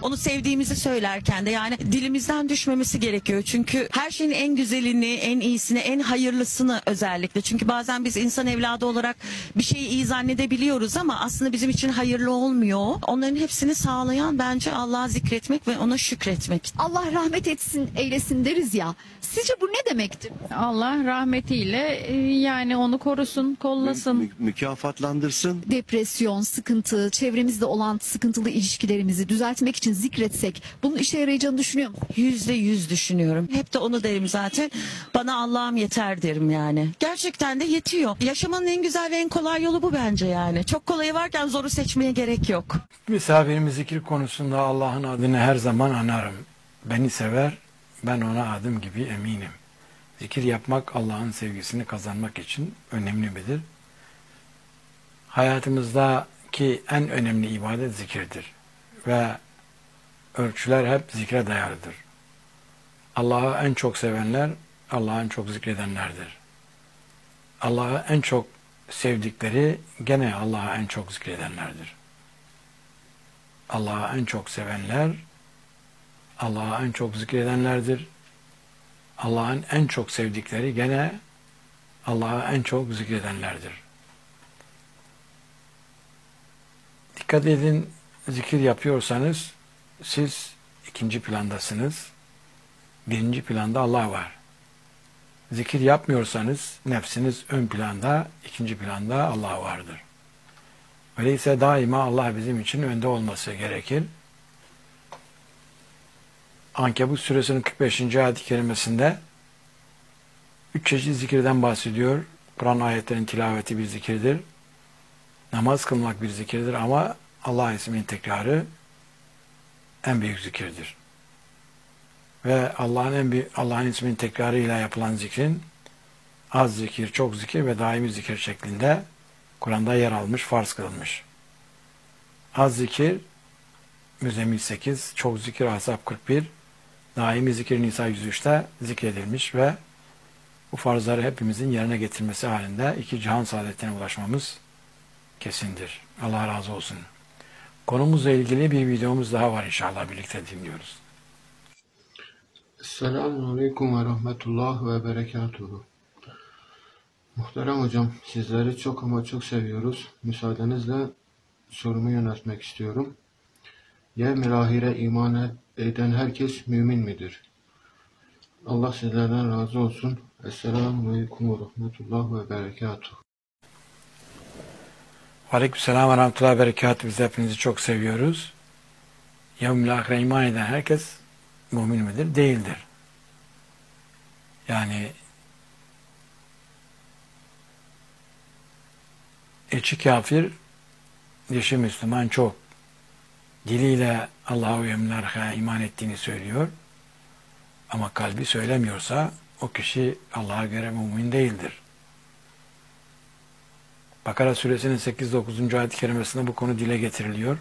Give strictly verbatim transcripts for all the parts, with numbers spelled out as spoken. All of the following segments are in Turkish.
Onu sevdiğimizi söylerken de yani dilimizden düşmemesi gerekiyor. Çünkü her şeyin en güzelini, en iyisini, en hayırlısını özellikle. Çünkü bazen biz insan evladı olarak bir şeyi iyi zannedebiliyoruz ama aslında bizim için hayırlı olmuyor. Onların hepsini sağlayan bence Allah'ı zikretmek ve ona şükretmek. Allah rahmet etsin, eylesin deriz ya. Sizce bu ne demektir? Allah rahmetiyle e, yani onu korusun, kollasın. Mü- mükafatlandırsın. Depresyon, sıkıntı, çevremizde olan sıkıntılı ilişkilerimizi düzeltmek için zikretsek bunun işe yarayacağını düşünüyor musun? Yüzde yüz düşünüyorum. Hep de onu derim zaten. Bana Allah'ım yeter derim yani. Gerçekten de yetiyor. Yaşamanın en güzel ve en kolay yolu bu bence yani. Çok kolayı varken zoru seçmeye gerek yok. Misafirimiz zikir konusunda Allah'ın adını her zaman anarım. Beni sever, ben ona adım gibi eminim. Zikir yapmak Allah'ın sevgisini kazanmak için önemli midir? Hayatımızdaki en önemli ibadet zikirdir. Ve ölçüler hep zikre dayalıdır. Allah'ı en çok sevenler, Allah'ı en çok zikredenlerdir. Allah'ı en çok sevdikleri gene Allah'ı en çok zikredenlerdir. Allah'ı en çok sevenler, Allah'ı en çok zikredenlerdir. Allah'ın en çok sevdikleri gene Allah'ı en çok zikredenlerdir. Dikkat edin, zikir yapıyorsanız siz ikinci plandasınız. Birinci planda Allah var. Zikir yapmıyorsanız nefsiniz ön planda, ikinci planda Allah vardır. Öyleyse daima Allah bizim için önde olması gerekir. Ankebut suresinin kırk beşinci ayet-i kerimesinde üç çeşit zikirden bahsediyor. Kur'an ayetlerinin tilaveti bir zikirdir. Namaz kılmak bir zikirdir ama Allah isminin tekrarı en büyük zikirdir. Ve Allah'ın en büyük Allah'ın isminin tekrarıyla yapılan zikrin az zikir, çok zikir ve daimi zikir şeklinde Kur'an'da yer almış, farz kılınmış. Az zikir Müzzemmil sekiz, çok zikir Ahzab kırk bir, daimi zikir Nisa yüz üçte zikredilmiş ve bu farzları hepimizin yerine getirmesi halinde iki cihan saadetine ulaşmamız kesindir. Allah razı olsun. Konumuzla ilgili bir videomuz daha var inşallah, birlikte dinliyoruz. Selamun Aleyküm ve Rahmetullah ve Berekatuhu. Muhterem hocam, sizleri çok ama çok seviyoruz. Müsaadenizle sorumu yöneltmek istiyorum. Yevm-i ahire iman eden herkes mümin midir? Allah sizlerden razı olsun. Esselamu Aleyküm ve Rahmetullah ve Berekatuhu. Aleykümselam ve Rahmetullah ve Berekatuhu. Biz hepinizi çok seviyoruz. Yevm-i ahire iman eden herkes mümin midir? Değildir. Yani içi kafir, dışı Müslüman çok. Diliyle Allah'a ve yevmil ahire iman ettiğini söylüyor. Ama kalbi söylemiyorsa o kişi Allah'a göre mümin değildir. Bakara suresinin sekiz dokuzuncu ayet-i kerimesinde bu konu dile getiriliyor.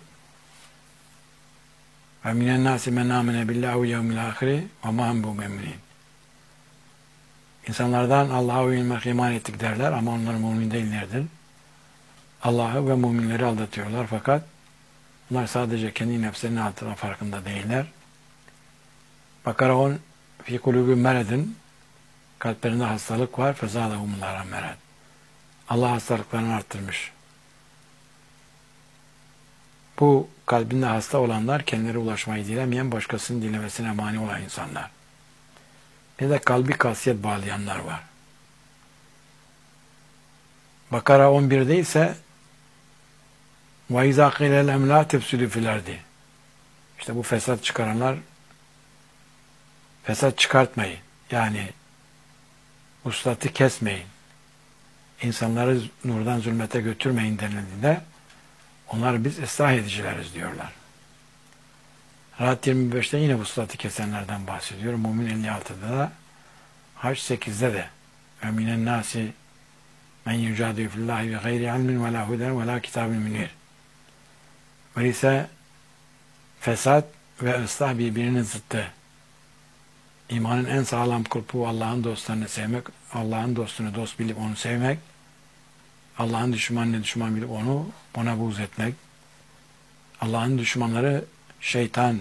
Ve minen nâsi men âmene billahi ve yevmil ahiri ve mâ hum bimu'minin. İnsanlardan Allah'a ve yevmil ahire iman ettik derler ama onlar mümin değillerdir. Allah'ı ve müminleri aldatıyorlar fakat bunlar sadece kendi nefslerinin altına farkında değiller. Bakara on fi kulubihim meredun, kalplerinde hastalık var, fezâdehumullâhu mered. Allah hastalıklarını arttırmış. Bu kalbinde hasta olanlar kendileri ulaşmayı dilemeyen, başkasının dilemesine mani olan insanlar. Bir de kalbi kasiyet bağlayanlar var. Bakara on birde ise وَاِذَا قِيلَ الْاَمْ لَا تَفْسُدُ فِي الْاَرْضِ. İşte bu fesat çıkaranlar, fesat çıkartmayın. Yani uslatı kesmeyin. İnsanları nurdan zulmete götürmeyin denildiğinde onlar biz ıslah edicileriz diyorlar. Rahat yirmi beşte yine vuslatı kesenlerden bahsediyor. Mümin elli altıda da, Hac sekizde de وَمِنَ النَّاسِ مَنْ يُجَادِلُ فِي اللّٰهِ بِغَيْرِ عِلْمٍ وَلَا هُدًى وَلَا كِتَابٍ مُنِيرٍ. Öyleyse fesat ve ıslah birbirinin zıttı. İmanın en sağlam kulpu Allah'ın dostlarını sevmek, Allah'ın dostunu dost bilip onu sevmek, Allah'ın düşmanını düşman bilip onu ona buğz etmek, Allah'ın düşmanları şeytan,